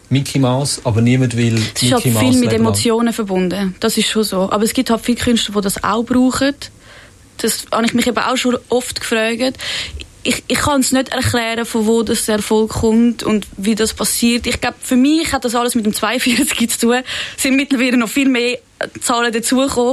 Mickey Mouse, aber niemand will Mickey Mouse. Es ist halt viel mit Emotionen verbunden. Das ist schon so. Aber es gibt halt viele Künstler, die das auch brauchen. Das habe ich mich eben auch schon oft gefragt. Ich kann es nicht erklären, von wo das Erfolg kommt und wie das passiert. Ich glaube, für mich hat das alles mit dem 42 zu tun. Es sind mittlerweile noch viel mehr Zahlen dazugekommen.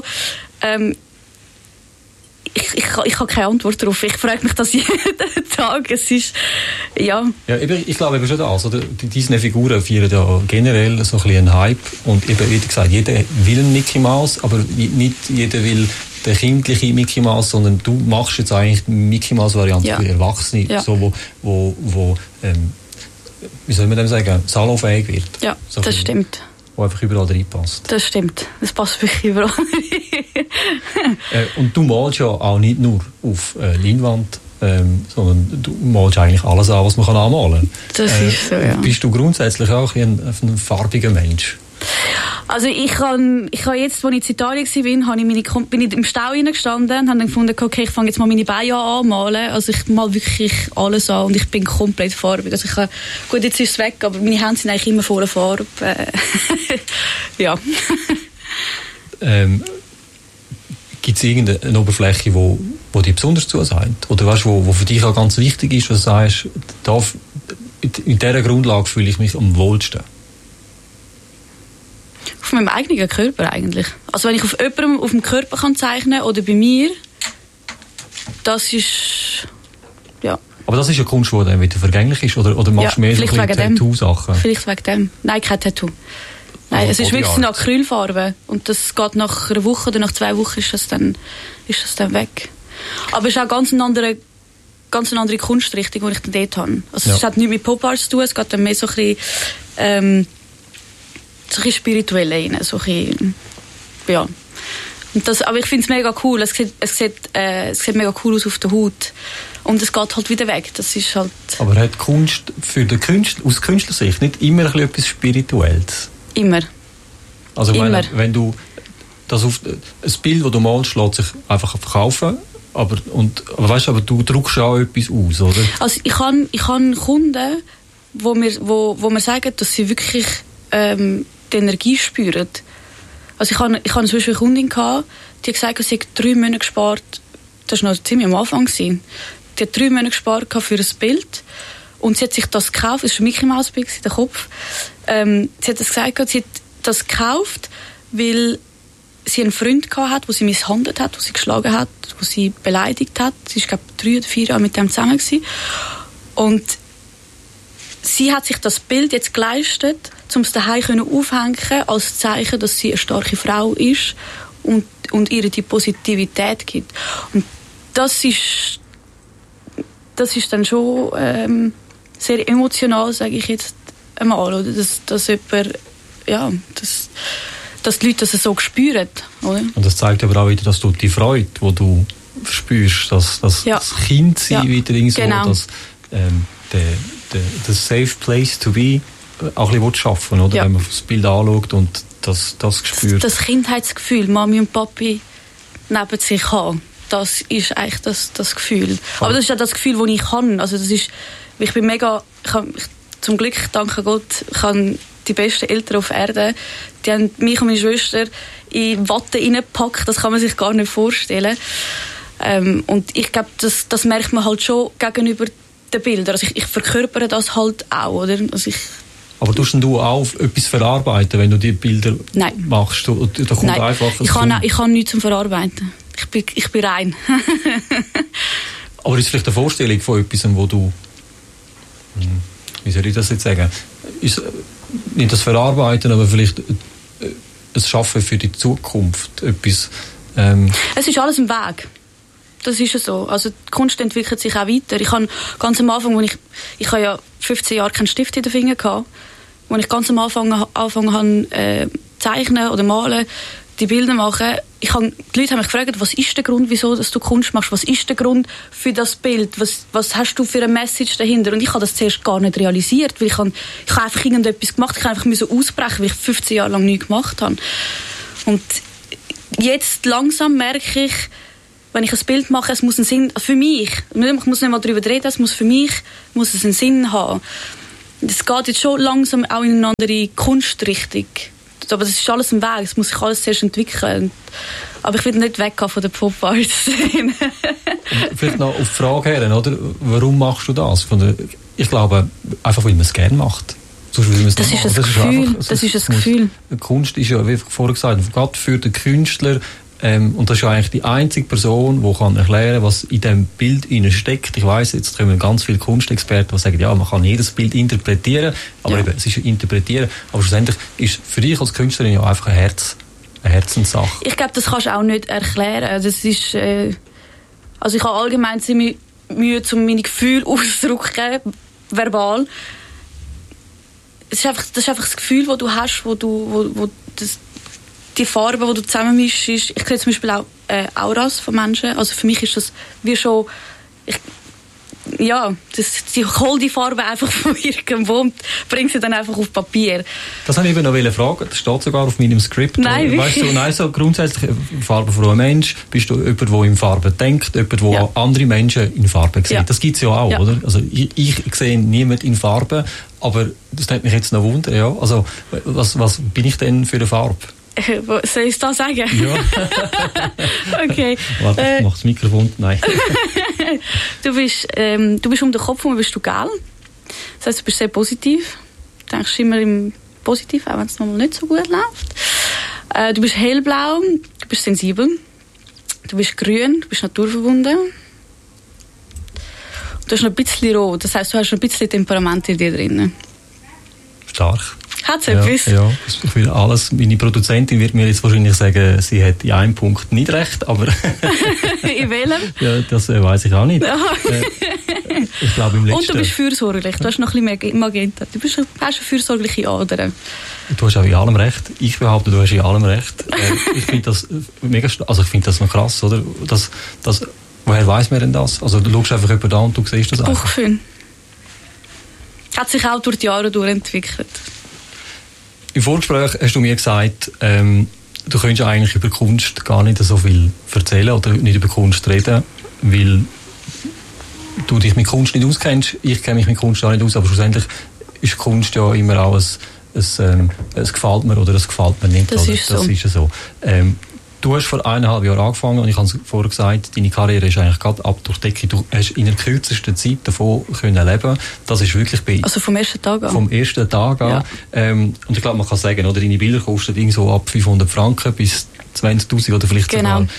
Ich habe keine Antwort darauf. Ich frage mich das jeden Tag. Es ist, ja. Ja, ich glaube eben schon das. Oder? Diese Figuren feiern ja generell so ein bisschen einen Hype. Und eben, wie gesagt, jeder will einen Mickey Mouse, aber nicht jeder will der kindliche Mickey Mouse, sondern du machst jetzt eigentlich die Mickey Mouse-Variante für Erwachsene, so, wo wie soll man dem sagen, salonfähig wird. Ja, so das stimmt. Wo einfach überall reinpasst. Das stimmt. Das passt wirklich überall rein. Und du malst ja auch nicht nur auf Leinwand, sondern du malst eigentlich alles an, was man anmalen kann. Das ist so, ja. Bist du grundsätzlich auch ein farbiger Mensch? Also ich habe jetzt, als ich in Italien war, bin ich im Stau reingestanden und habe dann gefunden, okay, ich fange jetzt mal meine Beine an malen. Also ich male wirklich alles an und ich bin komplett farbig. Also gut, jetzt ist es weg, aber meine Hände sind eigentlich immer voller Farbe. Ja. Gibt es irgendeine Oberfläche, wo dir besonders zusagt? Oder weißt, wo für dich auch ganz wichtig ist, was du sagst, in dieser Grundlage fühle ich mich am wohlsten? Auf meinem eigenen Körper eigentlich. Also wenn ich auf jemandem auf dem Körper kann zeichnen oder bei mir, das ist, ja. Aber das ist ja Kunst, die dann wieder vergänglich ist, oder machst du mehr so Tattoo-Sachen? Vielleicht wegen dem. Nein, kein Tattoo. Nein, es ist wirklich eine Acrylfarbe und das geht nach einer Woche oder nach 2 Wochen ist das dann weg. Aber es ist auch ganz eine andere Kunstrichtung, die ich dann dort habe. Also es hat nichts mit Pop-Art zu tun, es geht dann mehr so ein bisschen so ein spirituell rein, so ein, ja. Und das, aber ich finde es mega cool. Es sieht mega cool aus auf der Haut. Und es geht halt wieder weg. Das ist halt. Aber hat Kunst für den Künstler, aus Künstlersicht nicht immer ein bisschen etwas Spirituelles? Immer. Also wenn du das auf ein Bild, das du malst, lässt sich einfach verkaufen. Aber du druckst auch etwas aus, oder? Also ich habe Kunden, wo mir sagen, dass sie wirklich die Energie spüren. Also ich hatte zum Beispiel eine Kundin, die hat gesagt, sie hat 3 Monate gespart. Das war noch ziemlich am Anfang. Die hat 3 Monate gespart für ein Bild. Und sie hat sich das gekauft. Das war ein Mickey Mouse Bild in der Kopf. Sie hat das gesagt, sie hat das gekauft, weil sie einen Freund hatte, den sie misshandelt hat, den sie geschlagen hat, den sie beleidigt hat. Sie war, glaube ich, 3 oder 4 Jahre mit dem zusammen gewesen. Und sie hat sich das Bild jetzt geleistet, um es daheim aufhängen als Zeichen, dass sie eine starke Frau ist und ihr die Positivität gibt. Und das ist dann schon sehr emotional, sage ich jetzt einmal, oder? Dass jemand, ja, dass die Leute das so spüren, oder? Und das zeigt aber auch wieder, dass du die Freude, die du spürst, dass das Kind sein wieder irgendwo, genau. Dass the safe place to be auch ein bisschen schaffen, oder? Wenn man das Bild anschaut und das spürt. Das Kindheitsgefühl, Mami und Papi neben sich haben, das ist eigentlich das Gefühl. Aber das ist ja das Gefühl, das ich habe. Also ich bin mega, zum Glück, danke Gott, ich habe die besten Eltern auf Erden. Die haben mich und meine Schwester in Watte reingepackt, das kann man sich gar nicht vorstellen. Und ich glaube, das merkt man halt schon gegenüber den Bildern. Also ich verkörpere das halt auch, oder? Also aber tust du auch etwas verarbeiten, wenn du die Bilder machst? Da kommt Nein. Einfach ich kann nichts zum Verarbeiten. Ich bin rein. Aber ist vielleicht eine Vorstellung von etwas, wo du, wie soll ich das jetzt sagen, ist nicht das Verarbeiten, aber vielleicht ein Schaffen für die Zukunft, etwas. Es ist alles ein Weg. Das ist ja so. Also die Kunst entwickelt sich auch weiter. Ich habe ganz am Anfang, ich habe ja 15 Jahre keinen Stift in den Fingern gehabt, als ich ganz am Anfang habe zeichnen oder malen, die Bilder machen. Die Leute haben mich gefragt, was ist der Grund, wieso dass du Kunst machst? Was ist der Grund für das Bild? Was hast du für eine Message dahinter? Und ich habe das zuerst gar nicht realisiert, weil ich habe einfach irgendetwas gemacht. Ich musste einfach ausbrechen, weil ich 15 Jahre lang nichts gemacht habe. Und jetzt langsam merke ich, wenn ich ein Bild mache, es muss einen Sinn, für mich, ich muss nicht mal darüber reden, es muss für mich einen Sinn haben. Es geht jetzt schon langsam auch in eine andere Kunstrichtung. Aber das ist alles im Weg, es muss sich alles zuerst entwickeln. Aber ich will nicht weggehen von der Pop-Art-Szene. Vielleicht noch auf die Frage her, oder? Warum machst du das? Ich glaube, einfach weil man es gerne macht. Das ist ein Gefühl. Das ist ein Gefühl. Kunst ist ja, wie vorher gesagt, gerade für den Künstler, und das ist ja eigentlich die einzige Person, die kann erklären, was in diesem Bild steckt. Ich weiss, jetzt kommen ganz viele Kunstexperten, die sagen, ja, man kann jedes Bild interpretieren, aber eben, es ist interpretieren. Aber schlussendlich ist für dich als Künstlerin ja einfach eine Herzenssache. Ich glaube, das kannst du auch nicht erklären. Das ist, also ich habe allgemein ziemlich Mühe, um meine Gefühle auszudrücken, verbal. Das ist einfach das Gefühl, das du hast, wo die Farben, die du zusammenmischst. Ich sehe zum Beispiel auch Auras von Menschen. Also für mich ist das wie schon... ich hole die Farbe einfach von irgendwo und bringe sie dann einfach auf Papier. Das wollte ich eben noch fragen. Das steht sogar auf meinem Skript. Nein, weißt du, so grundsätzlich farbenfroher Mensch. Bist du jemand, der in Farben denkt, jemand, der andere Menschen in Farben sieht. Ja. Das gibt es ja auch, oder? Also ich sehe niemanden in Farben, aber das nimmt mich jetzt noch Wunder. Ja? Also was bin ich denn für eine Farbe? Soll ich es da sagen? Ja. Okay. Warte, ich mache das Mikrofon. Nein. Du bist um den Kopf herum, bist du gel. Das heisst, du bist sehr positiv. Du denkst immer im Positiv, auch wenn es nochmal nicht so gut läuft. Du bist hellblau, du bist sensibel. Du bist grün, du bist naturverbunden. Du hast noch ein bisschen rot, das heisst, du hast noch ein bisschen Temperament in dir drin. Stark. Hat es etwas? Ja, ich will alles. Meine Produzentin wird mir jetzt wahrscheinlich sagen, sie hat in einem Punkt nicht recht, aber... In welchem? Ja, das weiss ich auch nicht. Ich glaube, im letzten... Und du bist fürsorglich, du hast noch ein bisschen mehr Magenta. Du hast eine fürsorgliche Ader. Du hast auch in allem recht. Ich behaupte, du hast in allem recht. Ich finde das mega... Also ich finde das noch krass, oder? Woher weiss man denn das? Also du schaust einfach jemanden an und du siehst das einfach. Bauchgefühl. Hat sich auch durch die Jahre durchentwickelt. Im Vorgespräch hast du mir gesagt, du könntest eigentlich über Kunst gar nicht so viel erzählen oder nicht über Kunst reden, weil du dich mit Kunst nicht auskennst. Ich kenne mich mit Kunst auch nicht aus, aber schlussendlich ist Kunst ja immer auch es gefällt mir oder es gefällt mir nicht. Das ist so. Du hast vor 1,5 Jahren angefangen und ich habe es vorher gesagt, deine Karriere ist eigentlich gerade ab durch die Decke. Du hast in der kürzesten Zeit davon können leben. Das ist wirklich also vom ersten Tag an? Vom ersten Tag an. Ja. Und ich glaube, man kann sagen, oder, deine Bilder kosten so ab 500 Franken bis 20'000 oder vielleicht,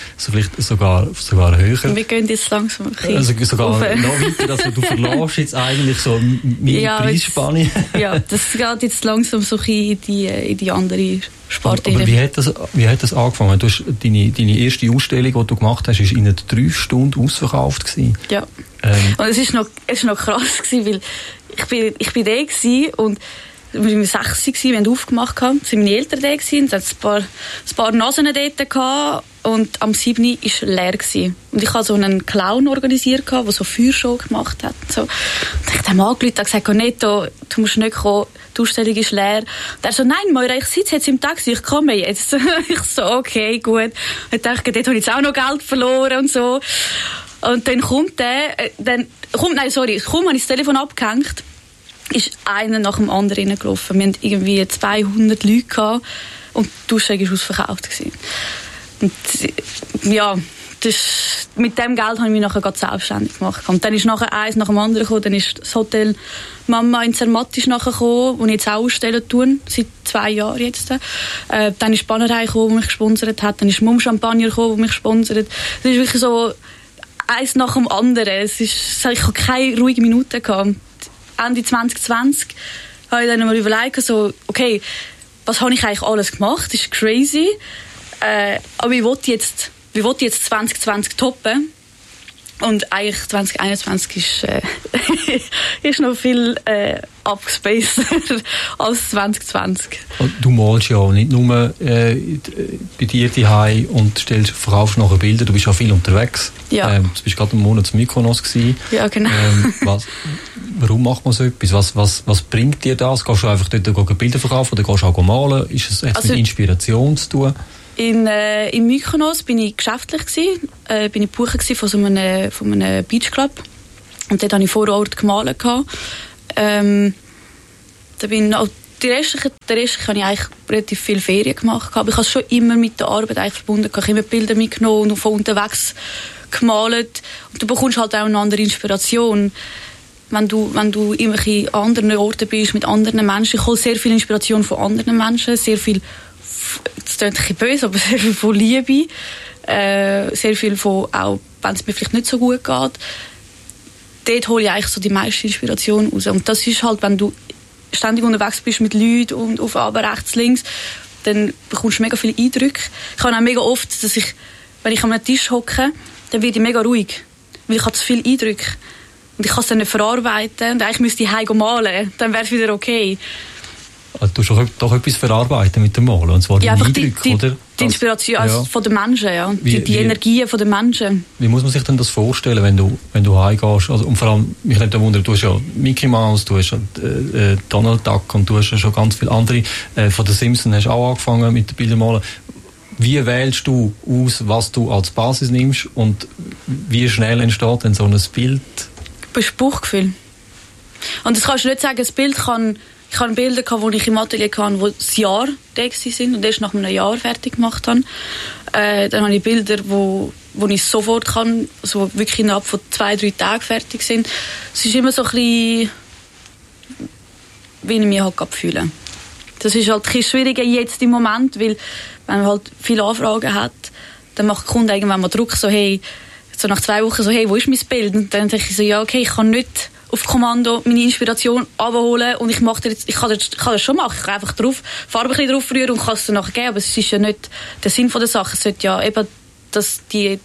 sogar höher. Wir gehen jetzt langsam ein bisschen also sogar noch weiter. Also du verlässt jetzt eigentlich so meine Preisspanne. Ja, das geht jetzt langsam so in die andere Sparte. Aber wie hat das angefangen? Du hast deine erste Ausstellung, die du gemacht hast, ist in 3 Stunden ausverkauft gewesen. Ja. Und es ist noch krass gewesen, weil ich bin da gewesen und wir waren 6, wir haben aufgemacht, es waren meine Eltern da, es hatten ein paar Nasen dort gehabt, und am 7. war es leer gewesen. Und ich hatte so einen Clown organisiert, der so Feuershow gemacht hat. So. Und ich habe dem angerufen und gesagt, Netto, du musst nicht kommen, die Ausstellung ist leer. Und er so, nein, Moira, ich sitze jetzt im Taxi, ich komme jetzt. Ich so, okay, gut. Und ich dachte, dort habe ich jetzt auch noch Geld verloren und so. Und dann kommt habe ich das Telefon abgehängt. Ist einer nach dem anderen reingelaufen. Wir hatten irgendwie 200 Leute gehabt und die Ausstellung war ausverkauft. Und ja, mit dem Geld habe ich mich nachher selbstständig gemacht. Und dann ist nachher eins nach dem anderen gekommen. Dann ist das Hotel Mama in Zermatt nachher gekommen, wo ich jetzt auch ausstellen tue, seit 2 Jahren jetzt. Dann ist die Bannerei gekommen, die mich gesponsert hat. Dann ist Mumm Champagner gekommen, die mich gesponsert. Das ist wirklich so eins nach dem anderen. Ich habe keine ruhige Minute gehabt. Ende 2020 habe ich dann mal überlegt, so, okay, was habe ich eigentlich alles gemacht? Das ist crazy. Aber ich wollte jetzt 2020 toppen. Und eigentlich 2021 ist noch viel abgespaced als 2020. Du malst ja nicht nur bei dir zu Hause und verkaufst nachher Bilder, du bist ja viel unterwegs. Ja. Du bist gerade einen Monat in Mykonos gewesen. Ja, genau. Warum macht man so etwas? Was bringt dir das? Gehst du einfach dort Bilder verkaufen oder gehst du auch malen? Hat es mit Inspiration zu tun? In Mykonos bin ich geschäftlich gewesen, bin ich gebucht von einem Beachclub und dort hatte ich vor Ort gemalt. Den restlichen habe ich eigentlich relativ viel Ferien gemacht. Aber ich habe es schon immer mit der Arbeit eigentlich verbunden. Ich habe immer Bilder mitgenommen und von unterwegs gemalt. Und du bekommst halt auch eine andere Inspiration. Wenn du immer an anderen Orten bist, mit anderen Menschen. Ich hole sehr viel Inspiration von anderen Menschen. Sehr viel, das klingt ein bisschen böse, aber sehr viel von Liebe. Sehr viel von, auch wenn es mir vielleicht nicht so gut geht. Dort hole ich eigentlich so die meiste Inspiration raus. Und das ist halt, wenn du ständig unterwegs bist mit Leuten und auf aber rechts, links, dann bekommst du mega viele Eindrücke. Ich habe auch mega oft, dass ich, wenn ich an einem Tisch hocke, dann werde ich mega ruhig. Weil ich habe zu viele Eindrücke. Und ich kann es dann nicht verarbeiten. Und eigentlich müsste ich heim malen. Dann wäre es wieder okay. Also du hast doch etwas verarbeiten mit dem Malen. Und zwar ja, den Eindruck, oder? Die Inspiration also von den Menschen, ja. Die Energien von den Menschen. Wie muss man sich denn das vorstellen, wenn du heimgehst? Also, und vor allem, mich nimmt Wunder, du hast ja Mickey Mouse, du hast Donald Duck und du hast ja schon ganz viele andere. Von den Simpsons hast du auch angefangen mit den Bildern malen. Wie wählst du aus, was du als Basis nimmst und wie schnell entsteht denn so ein Bild? Das Bauchgefühl. Und das kannst du nicht sagen, das Bild kann... Ich hatte Bilder, die ich im Atelier hatte, die ein Jahr da waren und erst nach einem Jahr fertig gemacht habe. Dann habe ich Bilder, die ich sofort kann, also wirklich innerhalb von 2-3 Tagen fertig sind. Es ist immer so ein bisschen, wie ich mich halt fühle. Das ist halt ein bisschen schwieriger jetzt im Moment, weil wenn man halt viele Anfragen hat, dann macht der Kunde irgendwann mal Druck, so hey, so nach 2 Wochen so, hey, wo ist mein Bild? Und dann denke ich so, ja, okay, ich kann nicht auf Kommando meine Inspiration abholen und ich kann das schon machen. Ich kann einfach Farbe ein bisschen drauf rühren und kann es dann nachher geben. Aber es ist ja nicht der Sinn von der Sache. Es sollte ja eben, dass die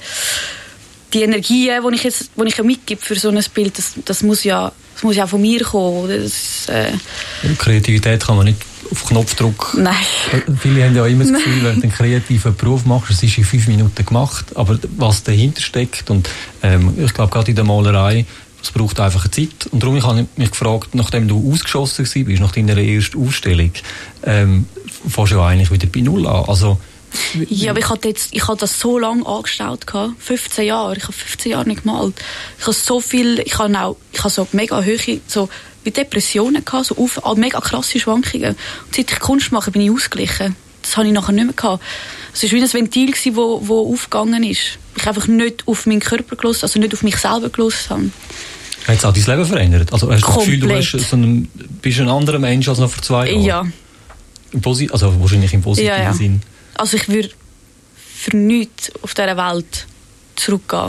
Energie, die ich mitgebe für so ein Bild, das muss ja von mir kommen. Kreativität kann man nicht auf Knopfdruck. Nein. Viele haben ja immer das Gefühl, wenn du einen kreativen Beruf machst, es ist in 5 Minuten gemacht. Aber was dahinter steckt, und ich glaube gerade in der Malerei, es braucht einfach eine Zeit. Und darum habe ich mich gefragt, nachdem du ausgeschossen warst, nach deiner ersten Ausstellung, fährst du ja eigentlich wieder bei Null an. Also, ja, aber ich habe das so lange angestellt, 15 Jahre. Ich habe 15 Jahre nicht gemalt. Ich habe so viel, ich habe so mega hohe, so wie Depressionen gehabt, so mega krasse Schwankungen. Und seit ich Kunst mache, bin ich ausgeglichen. Das habe ich nachher nicht mehr gehabt. Es war wie ein Ventil, das aufgegangen ist. Ich einfach nicht auf meinen Körper gelassen, also nicht auf mich selber gelassen habe. Hat es auch dein Leben verändert? Also hast du das Gefühl, du bist ein anderer Mensch als noch vor 2 Jahren? Ja. Also wahrscheinlich im positiven Sinn. Also ich würde für nichts auf dieser Welt zurückgehen.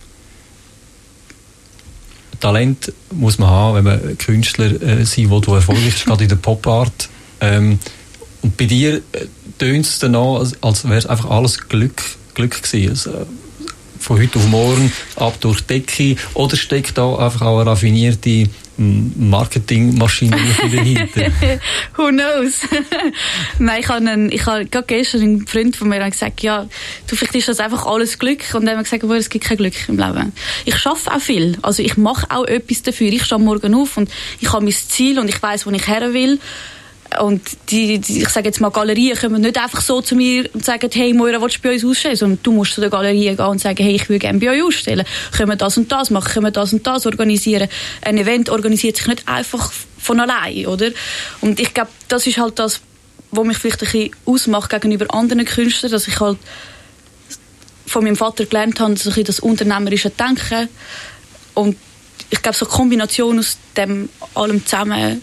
Talent muss man haben, wenn man Künstler sein will, der erfolgreich ist, gerade in der Pop-Art. Und bei dir tönt es dann an, als wäre es einfach alles Glück gewesen. Also, von heute auf morgen ab durch die Decke, oder steckt da einfach auch eine raffinierte Marketingmaschine dahinter? Who knows? Nein, ich habe gerade gestern einen Freund von mir gesagt, ja, vielleicht ist das einfach alles Glück. Und dann haben wir gesagt, es gibt kein Glück im Leben. Ich arbeite auch viel. Also ich mache auch etwas dafür. Ich stehe morgen auf und ich habe mein Ziel und ich weiss, wo ich her will. Und ich sage jetzt mal, Galerien kommen nicht einfach so zu mir und sagen, hey, Moira, willst du bei uns ausstellen? Sondern du musst zu der Galerie gehen und sagen, hey, ich will gerne bei euch ausstellen. Können wir das und das machen? Können wir das und das organisieren? Ein Event organisiert sich nicht einfach von allein, oder? Und ich glaube, das ist halt das, was mich vielleicht ein bisschen ausmacht gegenüber anderen Künstlern, dass ich halt von meinem Vater gelernt habe, dass ich das unternehmerische Denken und ich glaube, so eine Kombination aus dem allem zusammen.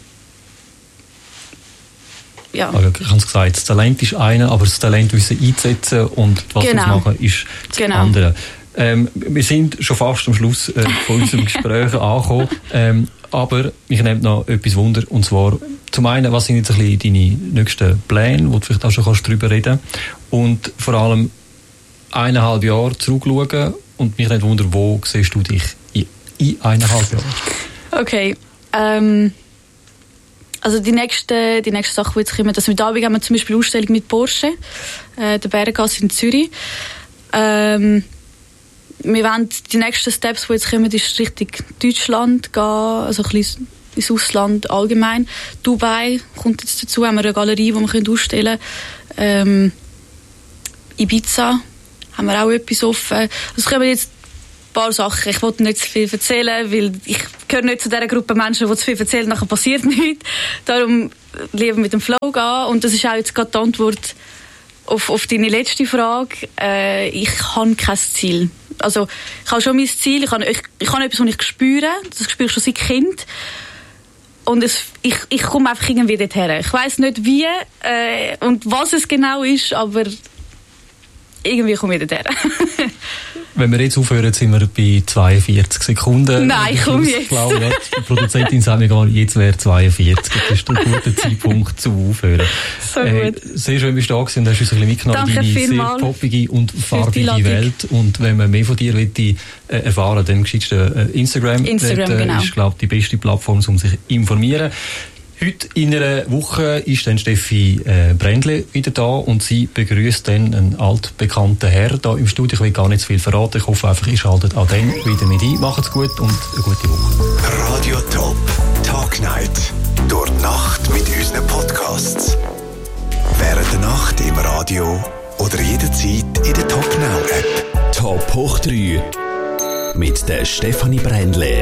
Ja. Also, ich habe es gesagt, das Talent ist eine, aber das Talent wissen einzusetzen und was wir machen, ist das andere. Wir sind schon fast am Schluss von unserem Gespräch angekommen, aber mich nimmt noch etwas Wunder, und zwar zum einen, was sind jetzt ein bisschen deine nächsten Pläne, wo du vielleicht auch schon darüber reden kannst, und vor allem 1,5 Jahre zurückschauen, und mich nimmt Wunder, wo siehst du dich in 1,5 Jahren? Okay, also die nächste Sache, die jetzt kommen, dass wir da haben wir zum Beispiel eine Ausstellung mit Porsche, der Berggasse in Zürich. Wir wollen die nächsten Steps, die jetzt kommen, ist Richtung Deutschland gehen, also ein bisschen ins Ausland allgemein. Dubai kommt jetzt dazu, haben wir eine Galerie, die wir ausstellen können. Ibiza haben wir auch etwas offen. Also es kommen jetzt paar Sachen. Ich wollte nicht zu viel erzählen, weil ich gehöre nicht zu dieser Gruppe Menschen, die zu viel erzählen, nachher passiert nichts. Darum lieber mit dem Flow gehen. Und das ist auch jetzt gerade die Antwort auf deine letzte Frage. Ich habe kein Ziel. Also, ich habe schon mein Ziel. Ich habe etwas, was ich spüre. Das spüre ich schon seit Kind. Und ich komme einfach irgendwie dorthin. Ich weiss nicht wie und was es genau ist, aber irgendwie komme ich dorthin. Wenn wir jetzt aufhören, sind wir bei 42 Sekunden. Nein, komm jetzt. Ich glaube, die Produzentin sagt mir gar nicht, jetzt wäre 42. Das ist ein guter Zeitpunkt zum Aufhören. So gut. Sehr schön, bist du da gewesen und hast uns ein bisschen mitgenommen in deine sehr poppige und farbige Welt. Und wenn man mehr von dir erfahren will, dann geschieht Instagram. Instagram, genau. Ist, glaube ich, die beste Plattform, um sich zu informieren. Heute in einer Woche ist dann Steffi Brändle wieder da und sie begrüßt dann einen altbekannten Herr da im Studio. Ich will gar nicht zu viel verraten. Ich hoffe einfach, ihr schaltet an den wieder mit ein. Macht's gut und eine gute Woche. Radio Top Tag Night. Durch die Nacht mit unseren Podcasts. Während der Nacht im Radio oder jederzeit in der Top Now App. Top hoch 3 mit der Stefanie Brändle.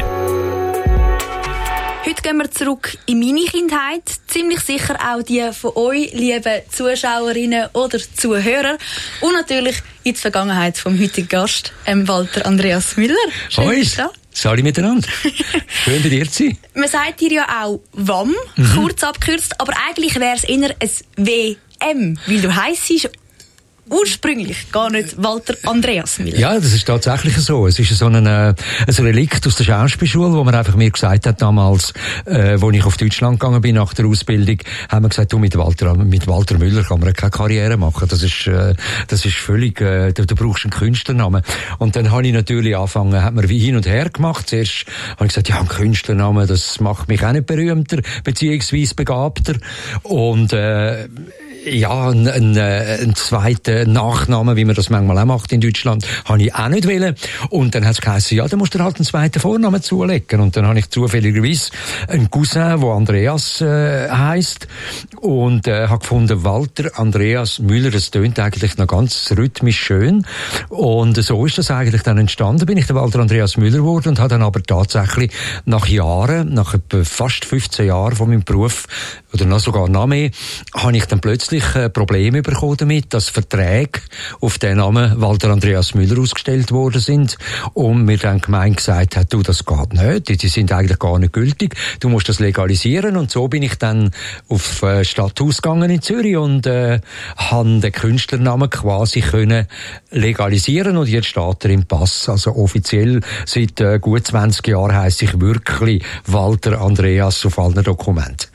Heute gehen wir zurück in meine Kindheit. Ziemlich sicher auch die von euch, lieben Zuschauerinnen oder Zuhörer. Und natürlich in die Vergangenheit vom heutigen Gast, Walter Andreas Müller. Hoi, Sali miteinander. Schön bei dir zu sein. Man sagt dir ja auch WAM, kurz abgekürzt, aber eigentlich wäre es eher ein WM, weil du heissest ursprünglich gar nicht Walter Andreas Müller. Ja, das ist tatsächlich so. Es ist so ein Relikt aus der Schauspielschule, wo man einfach mir gesagt hat damals, wo ich auf Deutschland gegangen bin nach der Ausbildung, haben wir gesagt, du, mit Walter Müller kann man keine Karriere machen. Das ist völlig, du brauchst einen Künstlernamen. Und dann habe ich natürlich angefangen, hat man wie hin und her gemacht. Zuerst habe ich gesagt, ja, ein Künstlernamen, das macht mich auch nicht berühmter, beziehungsweise begabter. Und ja, einen zweiten Nachnamen, wie man das manchmal auch macht in Deutschland, habe ich auch nicht wollen. Und dann hat es geheißen, ja, dann musst du halt einen zweiten Vornamen zulegen. Und dann habe ich zufälligerweise einen Cousin, der Andreas heisst. Und habe gefunden, Walter Andreas Müller, das tönt eigentlich noch ganz rhythmisch schön. Und so ist das eigentlich dann entstanden. Bin ich der Walter Andreas Müller geworden und habe dann aber tatsächlich nach Jahren, nach etwa fast 15 Jahren von meinem Beruf, oder noch sogar noch mehr, habe ich dann plötzlich Probleme bekommen damit, dass Verträge auf den Namen Walter Andreas Müller ausgestellt worden sind und mir dann gemeint gesagt hat, du, das geht nicht, die sind eigentlich gar nicht gültig, du musst das legalisieren. Und so bin ich dann auf Stadthaus gegangen in Zürich und habe den Künstlernamen quasi können legalisieren und jetzt steht er im Pass. Also offiziell seit gut 20 Jahren heisst ich wirklich Walter Andreas auf allen Dokumenten.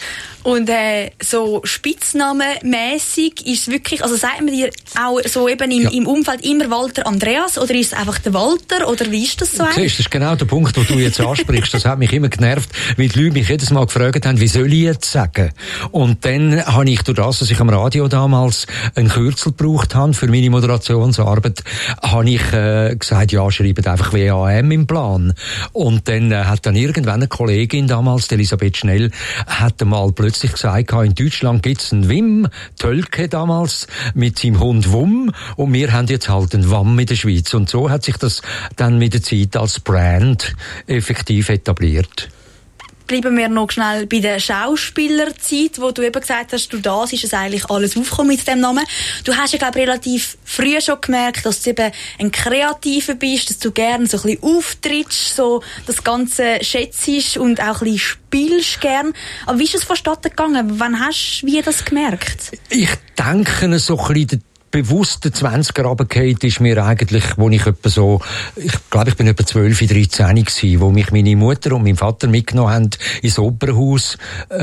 Und so spitznamenmäßig ist es wirklich, also sagt man dir auch so eben im Umfeld immer Walter Andreas oder ist es einfach der Walter oder wie ist das so? Siehst, das ist genau der Punkt, den du jetzt ansprichst. Das hat mich immer genervt, weil die Leute mich jedes Mal gefragt haben, wie soll ich jetzt sagen? Und dann habe ich durch das, dass ich am Radio damals einen Kürzel gebraucht habe für meine Moderationsarbeit, habe ich gesagt, ja, schreibt einfach WAM im Plan. Und dann hat dann irgendwann eine Kollegin damals, Elisabeth Schnell, hat mal plötzlich gesagt, in Deutschland gibt's einen Wim Tölke damals mit seinem Hund Wum und wir haben jetzt halt einen Wam in der Schweiz. Und so hat sich das dann mit der Zeit als Brand effektiv etabliert. Bleiben wir noch schnell bei der Schauspielerzeit, wo du eben gesagt hast, du das ist es eigentlich alles aufgekommen mit dem Namen. Du hast ja, glaube ich, relativ früh schon gemerkt, dass du eben ein Kreativer bist, dass du gerne so ein bisschen auftrittst, so das Ganze schätzt und auch ein bisschen spielst gern. Aber wie ist es vonstatten gegangen? Wann hast du wie das gemerkt? Ich denke, so ein bisschen bewusste 20er runtergefallen ist mir eigentlich, wo ich etwa so, ich glaube, ich bin etwa 12, 13 gewesen, wo mich meine Mutter und mein Vater mitgenommen haben ins Opernhaus,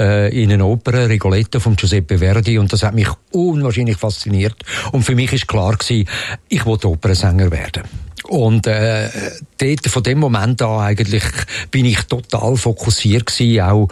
in eine Oper, Rigoletto von Giuseppe Verdi, und das hat mich unwahrscheinlich fasziniert. Und für mich ist klar gewesen, ich wollte Opernsänger werden. Und dort, von dem Moment an eigentlich bin ich total fokussiert gewesen, auch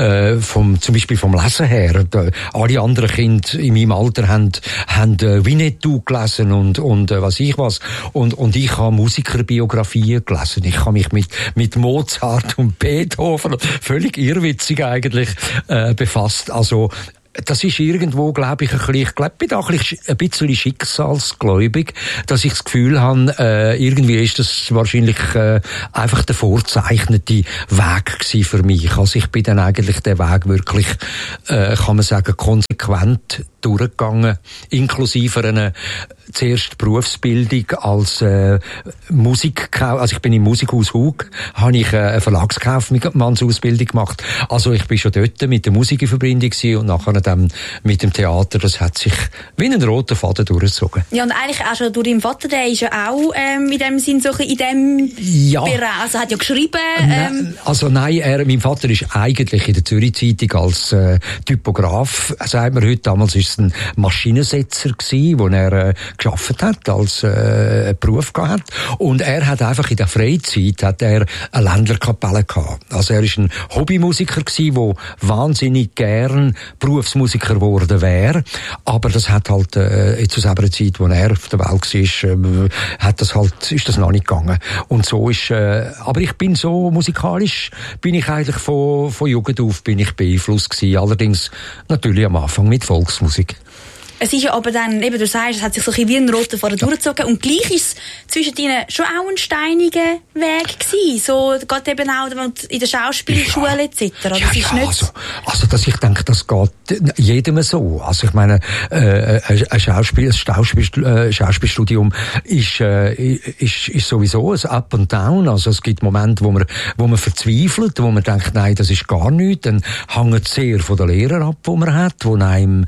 zum Beispiel vom Lesen her. Alle anderen Kinder in meinem Alter haben Winnetou gelesen und was ich was. Und ich habe Musikerbiografien gelesen. Ich habe mich mit Mozart und Beethoven, völlig irrwitzig eigentlich, befasst. Also das ist irgendwo, glaube ich, ich bin da ein bisschen schicksalsgläubig, dass ich das Gefühl habe, irgendwie ist das wahrscheinlich einfach der vorzeichnete Weg gewesen für mich. Also ich bin dann eigentlich den Weg wirklich, kann man sagen, konsequent durchgegangen, inklusive einer zuerst Berufsbildung als also ich bin im Musikhaus Hug, habe ich eine Verlagskaufmannsausbildung gemacht. Also ich bin schon dort mit der Musik in Verbindung gewesen und nachher dann mit dem Theater. Das hat sich wie ein roter Faden durchgezogen. Ja, und eigentlich auch schon durch deinen Vater, der ist ja auch in dem Sinn so in dem Bereich, also hat ja geschrieben. Mein Vater ist eigentlich in der Zürich-Zeitung als Typograf, sagt man heute, damals ist es ein Maschinensetzer gewesen, wo er gearbeitet hat, als Beruf gehabt. Und er hat einfach in der Freizeit eine Ländlerkapelle gehabt. Also er ist ein Hobbymusiker gewesen, der wahnsinnig gern Berufsmusiker geworden wäre. Aber das hat halt, zu selber Zeit, wo er auf der Welt war, ist das noch nicht gegangen. Und so ist, aber ich bin so musikalisch, bin ich eigentlich von Jugend auf bin ich beeinflusst gewesen. Allerdings natürlich am Anfang mit Volksmusik. Es ist ja aber dann, eben, du sagst, es hat sich so ein bisschen wie ein roter Faden durchgezogen. Und gleich ist es zwischen ihnen schon auch ein steiniger Weg gewesen. So, gerade eben auch in der Schauspielschule etc. Das ist nicht... Also, dass ich denke, das geht jedem so. Also, ich meine, ein Schauspielstudium ist sowieso ein Up and Down. Also, es gibt Momente, wo man verzweifelt, wo man denkt, nein, das ist gar nichts. Dann hängt sehr von den Lehrern ab, die man hat, wo einem,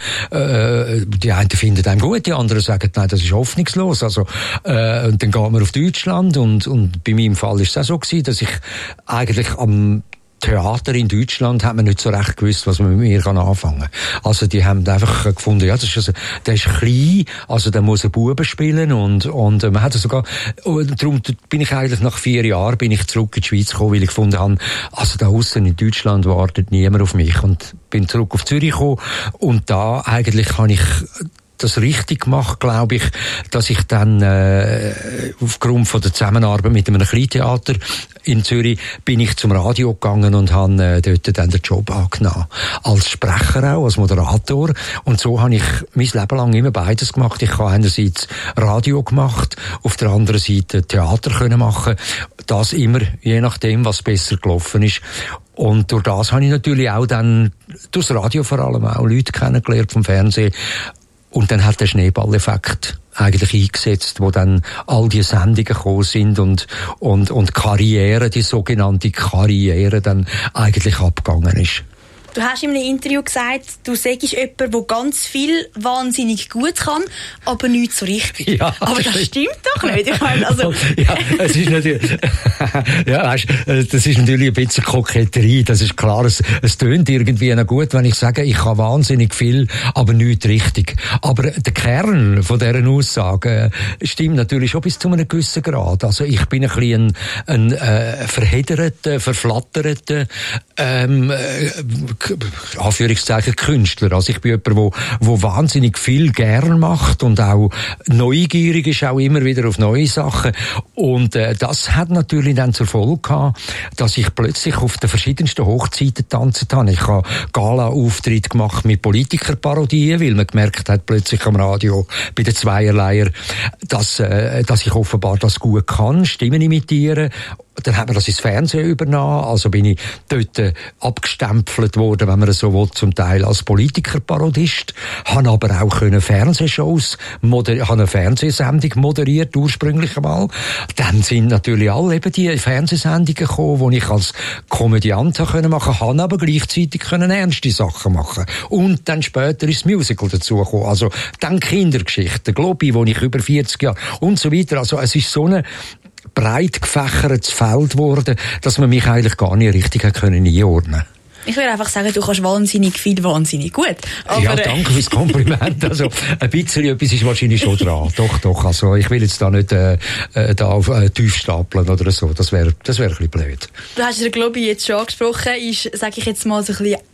die einen finden einem gut, die anderen sagen, nein, das ist hoffnungslos. Also, und dann geht man auf Deutschland und bei meinem Fall ist es auch so gewesen, dass ich eigentlich am Theater in Deutschland hat man nicht so recht gewusst, was man mit mir anfangen kann. Also die haben einfach gefunden, ja, der ist klein, also der muss einen Buben spielen und man hat sogar, darum bin ich eigentlich nach 4 Jahren bin ich zurück in die Schweiz gekommen, weil ich gefunden habe, also da aussen in Deutschland wartet niemand auf mich und bin zurück auf Zürich gekommen und da eigentlich habe ich das richtig gemacht, glaube ich, dass ich dann aufgrund von der Zusammenarbeit mit einem Kleintheater in Zürich bin ich zum Radio gegangen und habe dort dann den Job angenommen. Als Sprecher auch, als Moderator. Und so habe ich mein Leben lang immer beides gemacht. Ich habe einerseits Radio gemacht, auf der anderen Seite Theater können machen. Das immer, je nachdem, was besser gelaufen ist. Und durch das habe ich natürlich auch dann, durchs Radio vor allem auch Leute kennengelernt vom Fernsehen. Und dann hat der Schneeballeffekt eigentlich eingesetzt, wo dann all die Sendungen gekommen sind und Karriere, die sogenannte Karriere dann eigentlich abgegangen ist. Du hast in einem Interview gesagt, du sagst jemand, der ganz viel wahnsinnig gut kann, aber nichts so richtig. Ja, aber das stimmt doch nicht. Ich meine, also ja, es ist natürlich, ja, weißt, das ist natürlich ein bisschen Koketterie. Das ist klar, es tönt irgendwie noch gut, wenn ich sage, ich kann wahnsinnig viel, aber nichts richtig. Aber der Kern von dieser Aussage stimmt natürlich schon bis zu einem gewissen Grad. Also ich bin ein bisschen ein verhedderter, verflatterter, Anführungszeichen Künstler. Also ich bin jemand, der wahnsinnig viel gern macht und auch neugierig ist, auch immer wieder auf neue Sachen. Und das hat natürlich dann zur Folge gehabt, dass ich plötzlich auf den verschiedensten Hochzeiten tanzen habe. Ich habe Gala-Auftritte gemacht mit Politikerparodien, weil man gemerkt hat, plötzlich am Radio bei den Zweierleier, dass ich offenbar das gut kann, Stimmen imitieren. Dann hat man das ins Fernsehen übernommen, also bin ich dort abgestempelt worden, wenn man so will, zum Teil als Politikerparodist, habe aber auch Fernsehshows, habe eine Fernsehsendung moderiert, ursprünglich einmal. Dann sind natürlich alle eben die Fernsehsendungen gekommen, die ich als Komödiant machen konnte, habe aber gleichzeitig ernste Sachen machen. Und dann später ist das Musical dazugekommen, also dann Kindergeschichten, Globi, wo ich über 40 Jahre und so weiter, also es ist so eine breit gefächertes Feld geworden, dass man mich eigentlich gar nicht richtig einordnen konnte. Ich würde einfach sagen, du kannst wahnsinnig viel, wahnsinnig gut. Aber ja, danke fürs Kompliment. Also, ein bisschen etwas ist wahrscheinlich schon dran. Doch. Also, ich will jetzt da nicht, da auf tief stapeln oder so. Das wäre ein bisschen blöd. Du hast den Globi jetzt schon angesprochen, ist, sage ich jetzt mal, so ein bisschen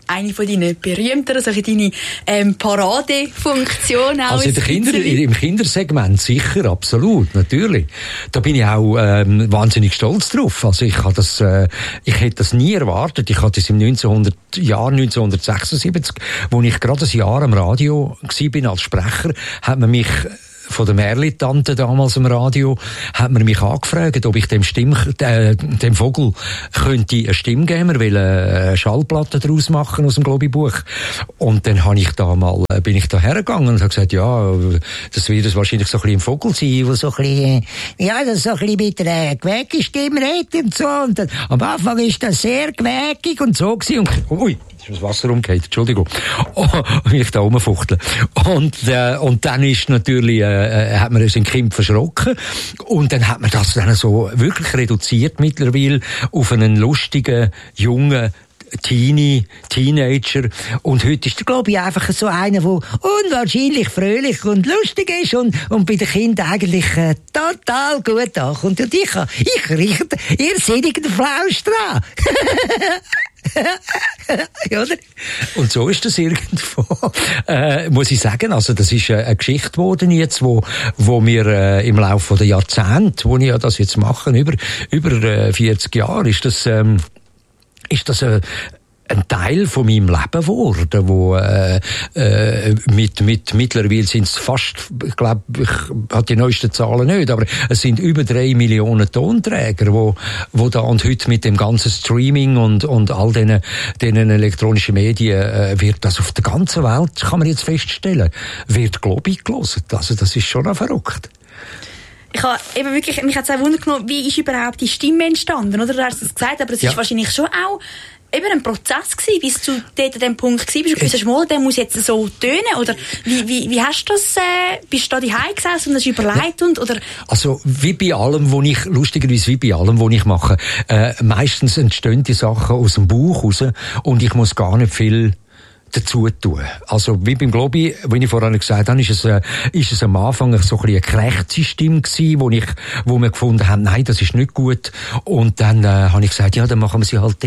eine von deinen berühmteren, so deine Paradefunktion auch. Also im Kindersegment sicher, absolut, natürlich. Da bin ich auch wahnsinnig stolz drauf. Also ich hätte das nie erwartet. Ich hatte das im Jahr 1976, wo ich gerade ein Jahr am Radio war als Sprecher, hat man mich von der Merli-Tante damals im Radio, hat man mich angefragt, ob ich dem Vogel könnte eine Stimme geben. Wir wollen eine Schallplatte daraus machen aus dem Globi-Buch. Und dann bin ich da hergegangen und habe gesagt, ja, das wird wahrscheinlich so ein bisschen ein Vogel sein, der so ein bisschen, das so ein bisschen mit einer gewägigen Stimme redet und so. Und dann, am Anfang ist das sehr gewägig und so gewesen. Und, ui, ist das Wasser umgekehrt, Entschuldigung. Wie ich da rumfuchtle. Und dann ist natürlich, hat man uns in Kind verschrocken. Und dann hat man das dann so wirklich reduziert mittlerweile auf einen lustigen, jungen Teenager. Und heute ist, glaube ich, einfach so einer, der unwahrscheinlich fröhlich und lustig ist und bei den Kindern eigentlich total gut ankommt. Und ich rieche irrsinnig den Flausch dran. Oder? Und so ist das irgendwo, muss ich sagen. Also das ist eine Geschichte geworden jetzt, wo wir im Laufe der Jahrzehnte, wo ich ja das jetzt mache, über 40 Jahre, ist das ein Teil von meinem Leben geworden, wo mittlerweile sind es fast, ich glaube, ich habe die neuesten Zahlen nicht, aber es sind über 3 Millionen Tonträger, wo da und heute mit dem ganzen Streaming und all diesen elektronischen Medien wird das auf der ganzen Welt, kann man jetzt feststellen, wird Globi gehört. Also das ist schon verrückt. Ich habe eben wirklich, mich hat es auch Wunder genommen, wie ist überhaupt die Stimme entstanden, oder? Du hast es gesagt, aber es ist wahrscheinlich schon auch eben ein Prozess gewesen, bis du dort an dem Punkt gewesen bist und gesagt hast, der muss jetzt so tönen, oder wie hast du das, bist du da daheim gesessen und hast überlegt oder? Also, lustigerweise wie bei allem, was ich mache, meistens entstehen die Sachen aus dem Bauch raus und ich muss gar nicht viel dazu tun. Also, wie beim Globi, wie ich vorhin gesagt habe, ist es am Anfang so ein bisschen eine gerechte Stimme gewesen, wo wir gefunden haben, nein, das ist nicht gut. Und dann, habe ich gesagt, ja, dann machen wir sie halt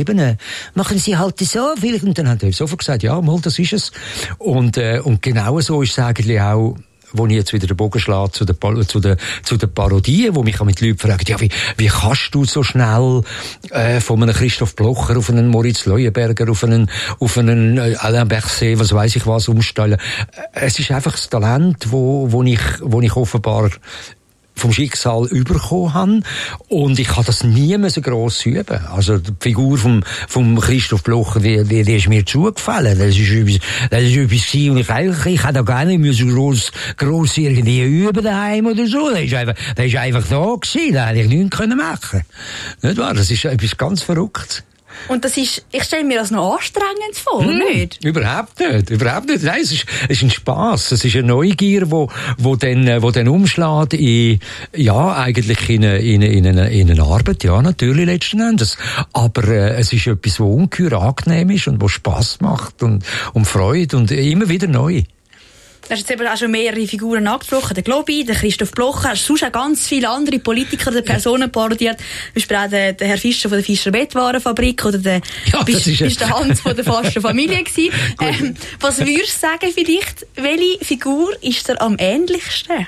so, vielleicht. Und dann haben die sofort gesagt, ja, mal, das ist es. Und genau so ist es eigentlich auch, wo ich jetzt wieder den Bogen schlage zu den Parodien, wo mich auch mit Leuten fragen, ja, wie kannst du so schnell von einem Christoph Blocher auf einen Moritz Leuenberger, auf einen Alain Berset, was weiss ich was, umstellen. Es ist einfach das Talent, wo ich offenbar vom Schicksal überkommen habe. Und ich habe das nie gross üben. Also, die Figur vom Christoph Blocher, die ist mir zugefallen. Das ist etwas und ich habe da gar nicht mehr so gross irgendwie üben daheim oder so. Das ist einfach da gewesen. Da hätte ich nichts machen können. Nicht wahr? Das ist etwas ganz Verrücktes. Und das ist, ich stelle mir das noch anstrengend vor, nicht? Überhaupt nicht. Nein, es ist ein Spass. Es ist eine Neugier, wo dann umschlägt eigentlich in eine Arbeit, ja, natürlich letzten Endes. Aber, es ist etwas, wo ungeheuer angenehm ist und wo Spass macht und Freude und immer wieder neu. Du hast jetzt eben auch schon mehrere Figuren angesprochen. Der Globi, der Christoph Blocher, hast sonst auch ganz viele andere Politiker oder Personen parodiert. Zum Beispiel auch der Herr Fischer von der Fischer Bettwarenfabrik oder bist der Hans von der Fasten Familie gewesen. Was würdest du sagen vielleicht, welche Figur ist dir am ähnlichsten?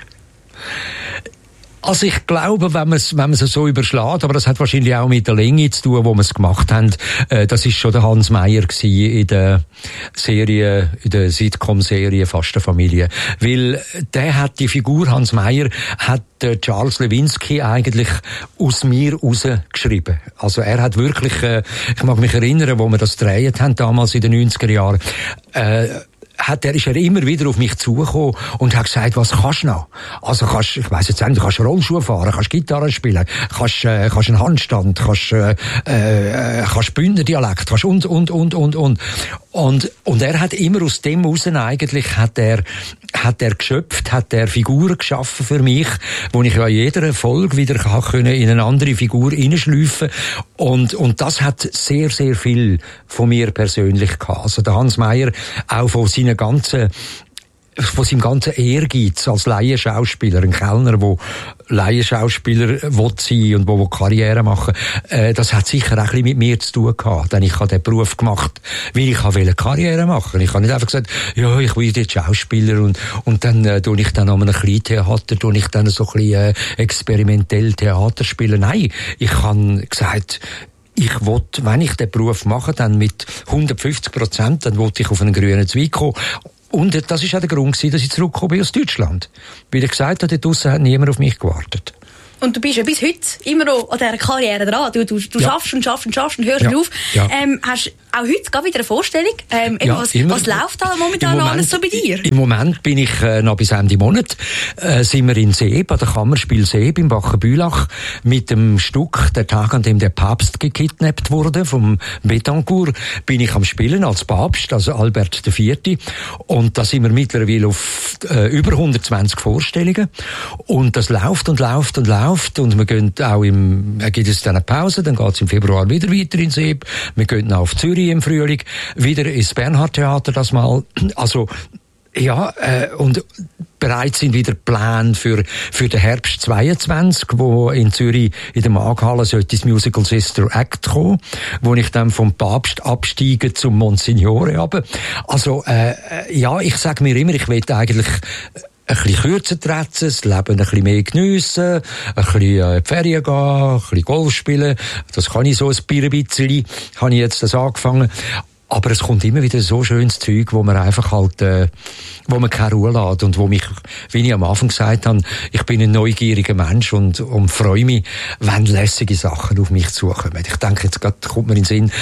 Also ich glaube, wenn man es so überschlägt, aber das hat wahrscheinlich auch mit der Länge zu tun, wo wir es gemacht haben, das ist schon der Hans Meyer in der Sitcom-Serie Fastenfamilie. Weil die Figur Hans Meyer hat Charles Lewinsky eigentlich aus mir rausgeschrieben. Also er hat wirklich, ich mag mich erinnern, wo wir das gedreht haben, damals in den 90er Jahren, ist er immer wieder auf mich zugekommen und hat gesagt, was kannst du noch? Also ich weiss jetzt nicht, du kannst Rollschuhe fahren, kannst Gitarre spielen, kannst einen Handstand, kannst Bündnerdialekt, kannst und. Und er hat immer aus dem raus eigentlich, hat er geschöpft, hat er Figuren geschaffen für mich, wo ich ja in jeder Folge wieder in eine andere Figur hineinschleifen. Und das hat sehr, sehr viel von mir persönlich gehabt. Also der Hans Meyer, auch von seinen ganzen von seinem ganzen Ehrgeiz als Laienschauspieler, ein Kellner, der Laienschauspieler will sein und wo Karriere machen, das hat sicher auch ein bisschen mit mir zu tun gehabt. Denn ich habe den Beruf gemacht, weil ich wollte Karriere machen. Ich habe nicht einfach gesagt, ja, ich will jetzt Schauspieler und dann tue ich dann an einem Kleintheater, tue ich dann so ein bisschen experimentell Theater spielen. Nein, ich habe gesagt, ich will, wenn ich den Beruf mache, dann mit 150%, dann will ich auf einen grünen Zweig kommen. Und das war auch der Grund, dass ich zurückgekommen bin aus Deutschland. Weil ich gesagt habe, dort draussen hat niemand auf mich gewartet. Und du bist ja bis heute immer noch an dieser Karriere dran. Du schaffst und hörst nicht auf. Ja. Hast auch heute gerade wieder eine Vorstellung? Was läuft da momentan alles so bei dir? Im Moment bin ich noch bis Ende Monat. Sind wir in Seeb, an der Kammerspiel Seeb im Bachenbülach, mit dem Stück «Der Tag, an dem der Papst gekidnappt wurde», vom Betancourt, bin ich am Spielen als Papst, also Albert IV. Und da sind wir mittlerweile auf über 120 Vorstellungen. Und das läuft und läuft und läuft. Und wir gehen auch gibt es dann eine Pause, dann geht es im Februar wieder weiter in Seeb. Wir gehen auch auf Zürich im Frühling, wieder ins Bernhard-Theater das mal. Also, ja, und bereits sind wieder Pläne für den Herbst 22, wo in Zürich in der Maghalle sollte das Musical Sister Act kommen, wo ich dann vom Papst absteige zum Monsignore runter. Also, ja, ich sage mir immer, ich will eigentlich ein bisschen kürzer treten, das Leben ein bisschen mehr geniessen, ein bisschen in die Ferien gehen, ein bisschen Golf spielen. Das kann ich so ein bisschen, habe ich jetzt das angefangen. Aber es kommt immer wieder so schönes Zeug, wo man einfach halt, wo man keine Ruhe lässt und wo mich, wie ich am Anfang gesagt habe, ich bin ein neugieriger Mensch und freue mich, wenn lässige Sachen auf mich zukommen. Ich denke, jetzt gerade kommt mir in den Sinn,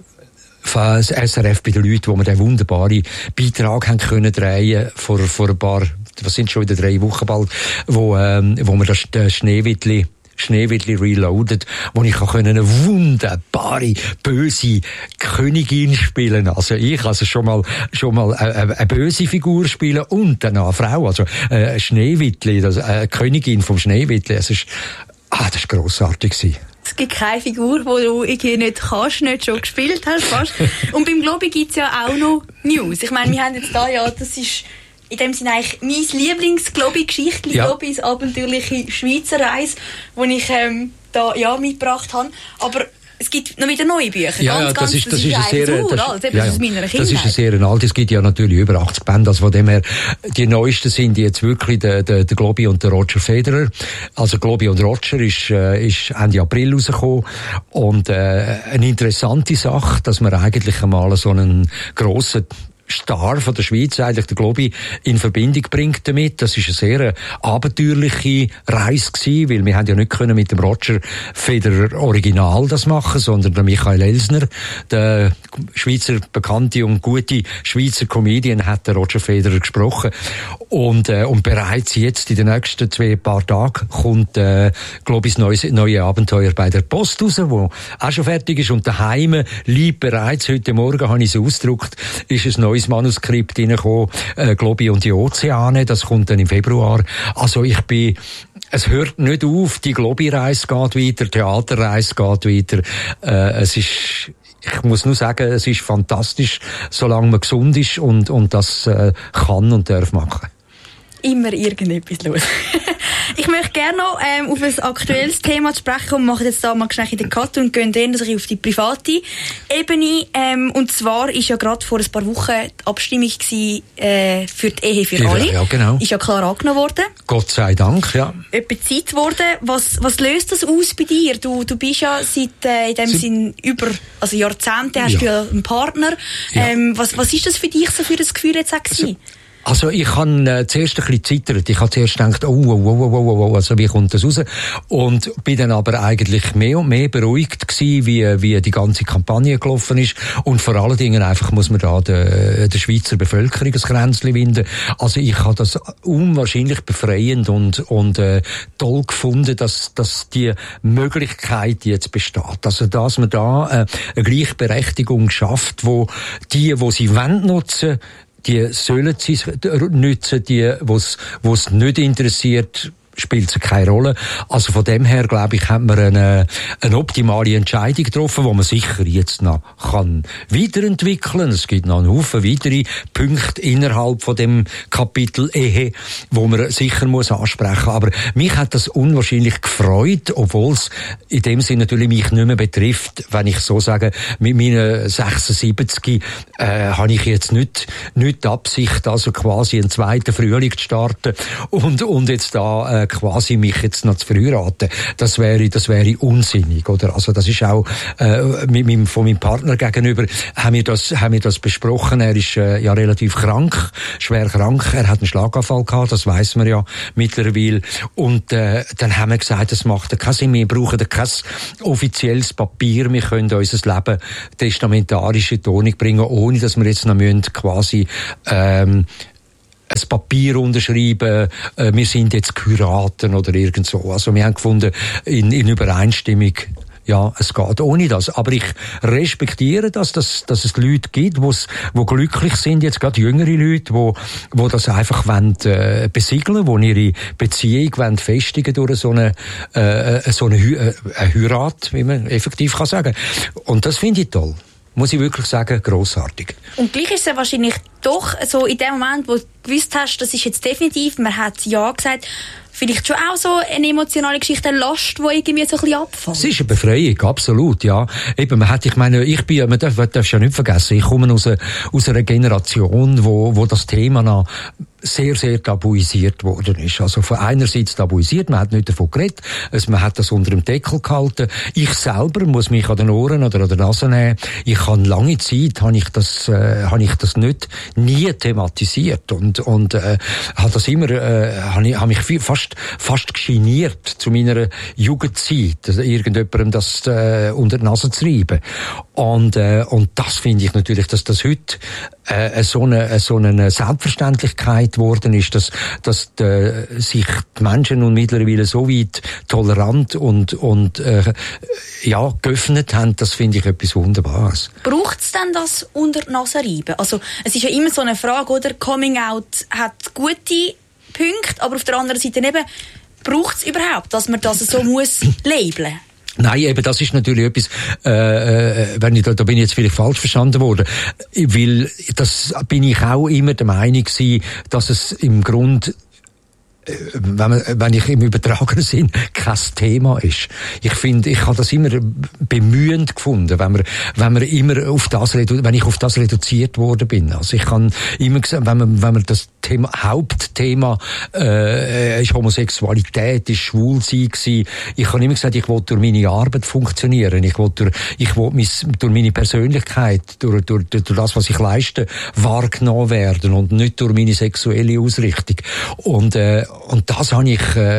das SRF bei den Leuten, wo wir den wunderbaren Beitrag haben können drehen vor ein paar, was sind schon wieder 3 Wochen bald, wo wir das Schneewittli Reloaded, wo ich eine wunderbare, böse Königin spielen. Also ich schon mal eine böse Figur spielen und dann eine Frau, also Schneewittli, eine Königin vom Schneewittli. Das ist grossartig gewesen. Es gibt keine Figur, die du irgendwie nicht kannst, nicht schon gespielt hast, fast. Und beim Globi gibt es ja auch noch News. Ich meine, wir haben jetzt da ja, das ist in dem Sinne eigentlich mein Lieblings-Globi-Geschichtli, Globis abenteuerliche Schweizer Reise, die ich da mitgebracht habe. Aber es gibt noch wieder neue Bücher. Ja, das ist ein sehr, aus meiner Kindheit. Das ist ein sehr alt. Es gibt ja natürlich über 80 Bände. Also von dem her, die neuesten sind jetzt wirklich der Globi und der Roger Federer. Also Globi und Roger ist Ende April rausgekommen. Und eine interessante Sache, dass man eigentlich einmal so einen grossen Star von der Schweiz, eigentlich der Globi, in Verbindung bringt damit. Das ist eine sehr abenteuerliche Reise gewesen, weil wir haben ja nicht können mit dem Roger Federer Original das machen, sondern der Michael Elsner, der Schweizer bekannte und gute Schweizer Comedian, hat der Roger Federer gesprochen. Und bereits jetzt in den nächsten 2 paar Tagen kommt Globis neue Abenteuer bei der Post raus, wo auch schon fertig ist. Und daheim liegt bereits, heute Morgen habe ich es ausgedruckt, ist ein neues Manuskript reingekommen, Globi und die Ozeane, das kommt dann im Februar. Also es hört nicht auf, die Globi-Reise geht weiter, die Theaterreise geht weiter. Ich muss nur sagen, es ist fantastisch, solange man gesund ist und das kann und darf machen. Immer irgendetwas los. Ich möchte gerne noch auf ein aktuelles Thema zu sprechen kommen. Wir machen jetzt da mal schnell in den Cut und gehen dann auf die private Ebene. Und zwar ist ja gerade vor ein paar Wochen die Abstimmung gewesen, für die Ehe für alle. Ja, genau. Ist ja klar angenommen worden. Gott sei Dank, ja. Etwa Zeit geworden. Was löst das aus bei dir? Du bist ja seit in dem Sinn über Jahrzehnte hast du ja einen Partner. Ja. Was ist das für dich so für das Gefühl jetzt auch gewesen? Also ich habe zuerst ein bisschen zittert. Ich habe zuerst gedacht, also wie kommt das raus? Und bin dann aber eigentlich mehr und mehr beruhigt gewesen, wie die ganze Kampagne gelaufen ist. Und vor allen Dingen einfach muss man da der Schweizer Bevölkerung ein Kränzchen winden. Also ich habe das unwahrscheinlich befreiend und toll gefunden, dass die Möglichkeit jetzt besteht. Also dass man da eine Gleichberechtigung schafft, wo sie nutzen, die sollen sie nützen, die, wo's nicht interessiert, spielt es keine Rolle. Also von dem her, glaube ich, haben wir eine optimale Entscheidung getroffen, die man sicher jetzt noch kann weiterentwickeln. Es gibt noch einen Haufen weitere Punkte innerhalb von dem Kapitel Ehe, wo man sicher muss ansprechen. Aber mich hat das unwahrscheinlich gefreut, obwohl es in dem Sinne natürlich mich nicht mehr betrifft, wenn ich so sage, mit meinen 76 habe ich jetzt nicht die Absicht, also quasi einen zweiten Frühling zu starten und jetzt da quasi mich jetzt noch zu verheiraten. Das wäre unsinnig, oder? Also das ist auch von meinem Partner gegenüber haben wir das besprochen. Er ist ja relativ krank, schwer krank. Er hat einen Schlaganfall gehabt, das weiss man ja mittlerweile. Und dann haben wir gesagt, das macht keinen Sinn. Wir brauchen kein offizielles Papier. Wir können unser Leben testamentarisch in die Ordnung bringen, ohne dass wir jetzt noch quasi ein Papier unterschreiben, wir sind jetzt geheiratet oder irgend so. Also wir haben gefunden, in Übereinstimmung, ja, es geht ohne das. Aber ich respektiere dass es Leute gibt, wo glücklich sind, jetzt gerade jüngere Leute, wo das einfach besiegeln wollen, wo ihre Beziehung wollen festigen durch so eine Heirat, wie man effektiv kann sagen. Und das finde ich toll. Muss ich wirklich sagen, grossartig. Und gleich ist es ja wahrscheinlich doch so in dem Moment, wo du gewusst hast, das ist jetzt definitiv, man hat ja gesagt, vielleicht schon auch so eine emotionale Geschichte, eine Last, die irgendwie so ein bisschen abfällt. Es ist eine Befreiung, absolut, ja. Eben, man darf ja nicht vergessen, ich komme aus einer Generation, wo das Thema noch sehr, sehr tabuisiert worden ist. Also von einerseits tabuisiert, man hat nicht davon geredet, man hat das unter dem Deckel gehalten. Ich selber muss mich an den Ohren oder an der Nase nehmen. Ich habe lange Zeit, habe ich das nie thematisiert und habe das immer, habe mich fast geniert zu meiner Jugendzeit, also irgendjemandem das unter die Nase zu reiben. Und das finde ich natürlich, dass das heute so eine Selbstverständlichkeit geworden ist, dass sich die Menschen nun mittlerweile so weit tolerant und geöffnet haben, das finde ich etwas Wunderbares. Braucht es denn das unter die Nase reiben? Also es ist ja immer so eine Frage, oder? Coming Out hat gute Punkte, aber auf der anderen Seite eben, braucht es überhaupt, dass man das so muss labeln? Nein, eben, das ist natürlich etwas, da bin ich jetzt vielleicht falsch verstanden worden, weil das bin ich auch immer der Meinung gewesen, dass es im Grund, wenn ich im übertragenen Sinn kein Thema ist. Ich finde, ich habe das immer bemühend gefunden, wenn ich auf das reduziert worden bin. Also ich kann immer gesagt, wenn man das Hauptthema ist Homosexualität, ist Schwulsein gewesen. Ich habe immer gesagt, ich will durch meine Arbeit funktionieren. Ich will durch meine Persönlichkeit, durch das, was ich leiste, wahrgenommen werden und nicht durch meine sexuelle Ausrichtung. Und das habe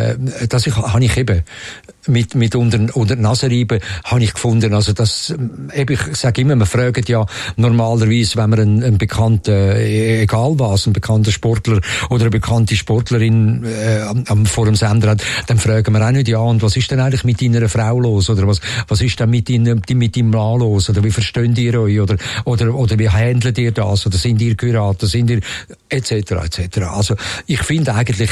ich eben mit unter die Nase reiben, habe ich gefunden. Also das, ich sage immer, man fragt ja normalerweise, wenn man einen bekannten, egal was, einen bekannten Sportler oder eine bekannte Sportlerin vor dem Sender hat, dann fragen wir auch nicht, ja, und was ist denn eigentlich mit deiner Frau los? Oder was ist denn mit deinem Mann los? Oder wie versteht ihr euch? Oder wie handelt ihr das? Oder sind ihr geheiratet? Sind ihr, etc. Also, ich finde eigentlich,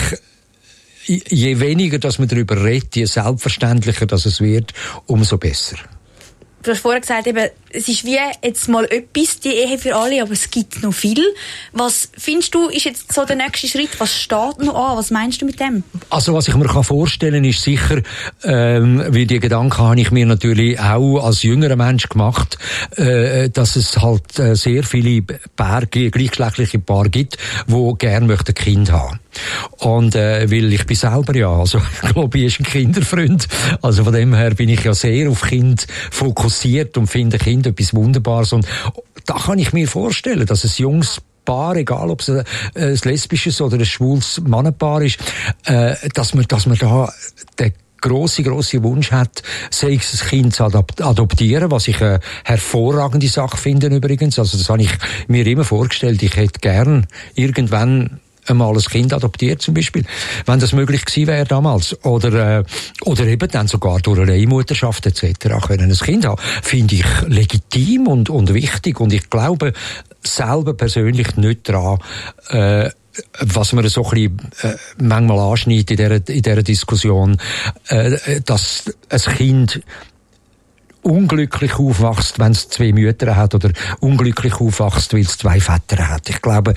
je weniger, dass man darüber redet, je selbstverständlicher, dass es wird, umso besser. Du hast vorher gesagt, eben, es ist wie jetzt mal etwas, die Ehe für alle, aber es gibt noch viel. Was findest du, ist jetzt so der nächste Schritt? Was steht noch an? Was meinst du mit dem? Also, was ich mir vorstellen kann, ist sicher, weil die Gedanken habe ich mir natürlich auch als jüngerer Mensch gemacht, dass es halt sehr viele gleichgeschlechtliche Paare gibt, die gerne möchten Kind haben. Und weil ich bin selber ja, also ich glaube, ich bin ein Kinderfreund, also von dem her bin ich ja sehr auf Kind fokussiert und finde Kind etwas Wunderbares, und da kann ich mir vorstellen, dass ein junges Paar, egal ob es ein lesbisches oder ein schwules Mannenpaar ist, dass man da den grosse Wunsch hat, sei es ein Kind zu adoptieren, was ich eine hervorragende Sache finde übrigens. Also das habe ich mir immer vorgestellt, ich hätte gern irgendwann einmal ein Kind adoptiert zum Beispiel, wenn das möglich gewesen wäre damals. Oder eben dann sogar durch eine Leihmutterschaft etc. können ein Kind haben. Finde ich legitim und wichtig, und ich glaube selber persönlich nicht daran, was man so ein bisschen manchmal anschneidet in dieser Diskussion, dass ein Kind unglücklich aufwachst, wenn es 2 Mütter hat, oder unglücklich aufwachst, weil es 2 Väter hat. Ich glaube,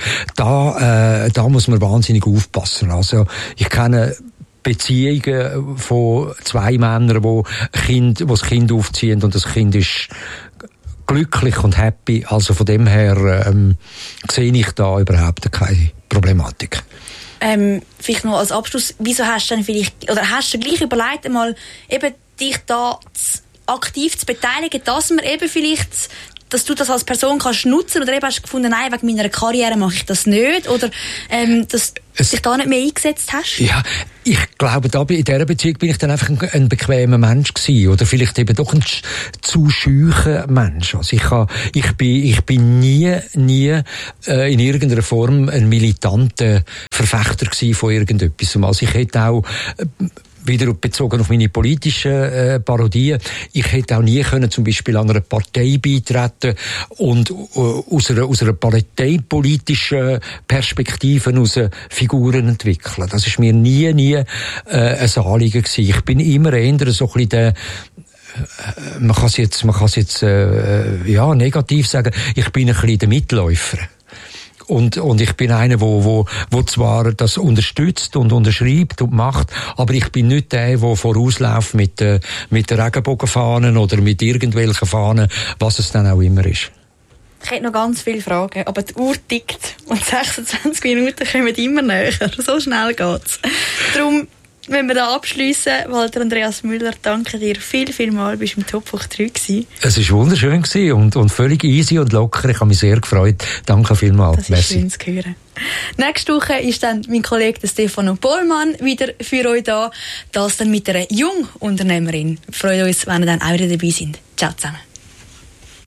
da muss man wahnsinnig aufpassen. Also, ich kenne Beziehungen von 2 Männern, wo das Kind aufziehen und das Kind ist glücklich und happy. Also von dem her sehe ich da überhaupt keine Problematik. Vielleicht noch als Abschluss, wieso hast du denn vielleicht, oder hast du gleich überlegt, einmal eben dich da aktiv zu beteiligen, dass man eben vielleicht, dass du das als Person kannst nutzen, oder eben hast du gefunden, nein, wegen meiner Karriere mache ich das nicht, oder dass du dich da nicht mehr eingesetzt hast? Ja, ich glaube, in dieser Beziehung bin ich dann einfach ein bequemer Mensch gewesen, oder vielleicht eben doch ein zu scheucher Mensch. Also ich bin nie in irgendeiner Form ein militanter Verfechter gewesen von irgendetwas. Also ich hätte auch wieder bezogen auf meine politischen Parodien. Ich hätte auch nie können zum Beispiel an einer Partei beitreten und aus einer parteipolitischen Perspektive aus Figuren entwickeln. Das ist mir nie ein Anliegen gewesen. Ich bin immer eher so ein bisschen man kann es jetzt negativ sagen, ich bin ein bisschen der Mitläufer. Und ich bin einer, wo zwar das unterstützt und unterschreibt und macht, aber ich bin nicht der vorausläuft mit der Regenbogenfahnen oder mit irgendwelchen Fahnen, was es dann auch immer ist. Ich hätte noch ganz viele Fragen, aber die Uhr tickt und 26 Minuten kommen immer näher. So schnell geht's. Darum, wenn wir da abschliessen, Walter Andreas Müller, danke dir viel mal, bist du im Top 3 gewesen. Es war wunderschön gewesen und völlig easy und locker. Ich habe mich sehr gefreut. Danke vielmals. Das ist schön zu hören. Nächste Woche ist dann mein Kollege Stefano Pollmann wieder für euch da. Das dann mit einer Jungunternehmerin. Wir freuen uns, wenn ihr dann auch wieder dabei sind. Ciao zusammen.